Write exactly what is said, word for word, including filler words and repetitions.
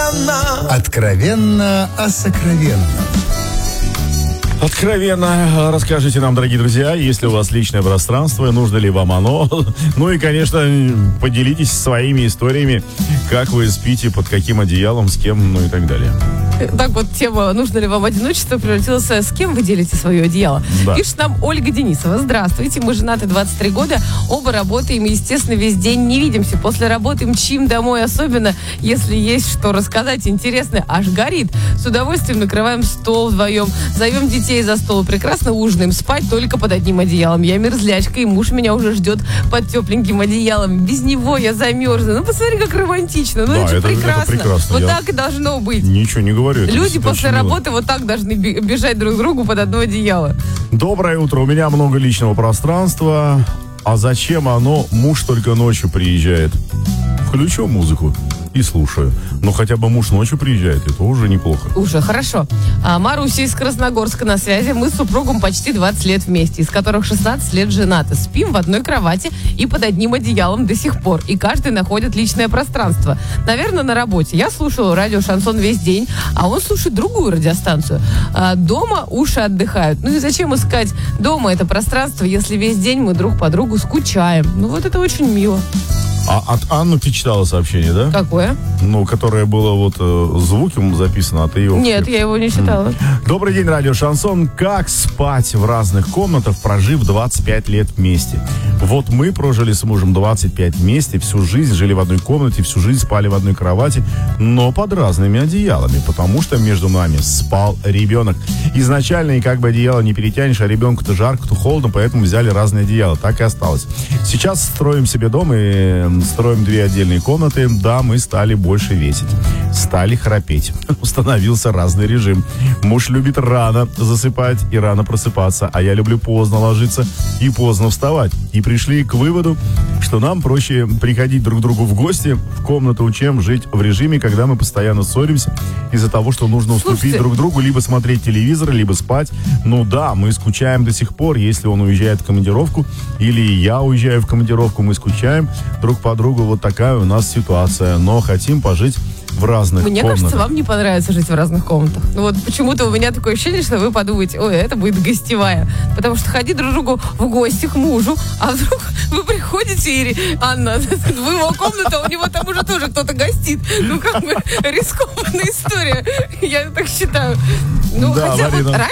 откровенно. Откровенно о сокровенном. Откровенно расскажите нам, дорогие друзья, есть ли у вас личное пространство, нужно ли вам оно. Ну и, конечно, поделитесь своими историями, как вы спите, под каким одеялом, с кем, ну и так далее. Так вот, тема «Нужно ли вам одиночество» превратилась в «С кем вы делите свое одеяло?». Да. Пишет нам Ольга Денисова. Здравствуйте, мы женаты двадцать три года, оба работаем, и, естественно, весь день не видимся. После работы мчим домой, особенно если есть что рассказать интересное, аж горит. С удовольствием накрываем стол вдвоем, зовем детей за стол, прекрасно ужинаем, спать только под одним одеялом. Я мерзлячка, и муж меня уже ждет под тепленьким одеялом. Без него я замерзну. Ну, посмотри, как романтично. Ну, Да, это же это- это прекрасно. прекрасно. Вот Я- так и должно быть. Ничего не говорю. это Люди действительно после очень мило. работы вот так должны бе- бежать друг к другу под одно одеяло. Доброе утро, у меня много личного пространства. А зачем оно? Муж только ночью приезжает. Включу музыку и слушаю. Но хотя бы муж ночью приезжает, это уже неплохо. Уже хорошо. А Маруся из Красногорска на связи. Мы с супругом почти двадцать лет вместе, из которых шестнадцать лет женаты. Спим в одной кровати и под одним одеялом до сих пор. И каждый находит личное пространство. Наверное, на работе. Я слушаю радио «Шансон» весь день, а он слушает другую радиостанцию. А дома уши отдыхают. Ну и зачем искать дома это пространство, если весь день мы друг по другу скучаем? Ну вот это очень мило. А от Анны ты читала сообщение, да? Какое? Ну, которое было вот э, звуком записано, а ты его... Нет, я его не читала. Добрый день, радио «Шансон». Как спать в разных комнатах, прожив двадцать пять лет вместе? Вот мы прожили с мужем двадцать пять вместе, всю жизнь жили в одной комнате, всю жизнь спали в одной кровати, но под разными одеялами, потому что между нами спал ребенок. Изначально и как бы одеяло не перетянешь, а ребенку-то жарко, то холодно, поэтому взяли разные одеяла. Так и осталось. Сейчас строим себе дом и строим две отдельные комнаты. Да, мы стали больше весить. Стали храпеть. Установился разный режим. Муж любит рано засыпать и рано просыпаться, а я люблю поздно ложиться и поздно вставать. И пришли к выводу, что нам проще приходить друг к другу в гости в комнату, чем жить в режиме, когда мы постоянно ссоримся из-за того, что нужно уступить Слушайте. друг другу, либо смотреть телевизор, либо спать. Ну да, мы скучаем до сих пор, если он уезжает в командировку, или я уезжаю в командировку, мы скучаем друг по другу. Вот такая у нас ситуация. Но хотим пожить в разных Мне комнатах. кажется, вам не понравится жить в разных комнатах. Ну вот почему-то у меня такое ощущение, что вы подумаете, ой, это будет гостевая. Потому что ходить друг к другу в гости к мужу, а вдруг вы приходите, и Анна, в его комнату, а у него там уже тоже кто-то гостит. Ну как бы рискованная история. Я так считаю. Ну Да, хотя Марина. вот